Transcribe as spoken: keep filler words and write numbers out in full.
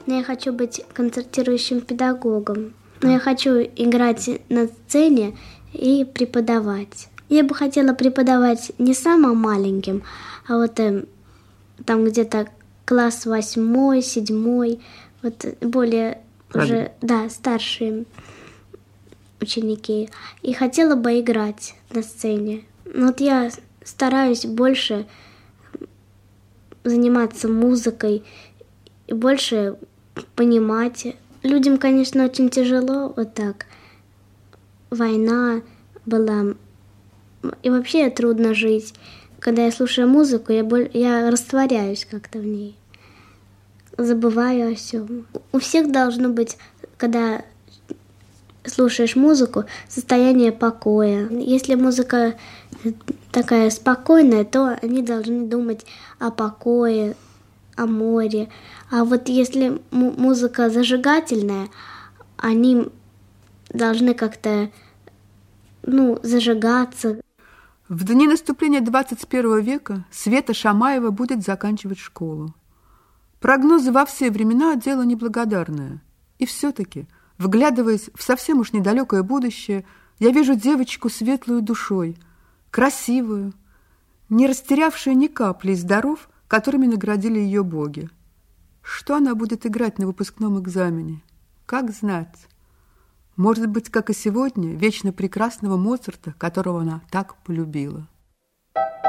Но я хочу быть концертирующим педагогом. Но я хочу играть на сцене и преподавать. Я бы хотела преподавать не самым маленьким, а вот э, там где-то класс восьмой, седьмой, вот более Правильно. уже, да, старшие ученики. И хотела бы играть на сцене. Но вот я стараюсь больше заниматься музыкой и больше понимать. Людям, конечно, очень тяжело вот так. Война была, и вообще трудно жить. Когда я слушаю музыку, я, боль... я растворяюсь как-то в ней. Забываю о всем. У всех должно быть, когда слушаешь музыку, состояние покоя. Если музыка такая спокойная, то они должны думать о покое, о море. А вот если м- музыка зажигательная, они должны как-то, ну, зажигаться. В дни наступления двадцать первого века Света Шамаева будет заканчивать школу. Прогнозы во все времена – дело неблагодарное. И все-таки, вглядываясь в совсем уж недалекое будущее, я вижу девочку светлую душой, красивую, не растерявшую ни капли из даров, которыми наградили ее боги. Что она будет играть на выпускном экзамене? Как знать? Может быть, как и сегодня, вечно прекрасного Моцарта, которого она так полюбила.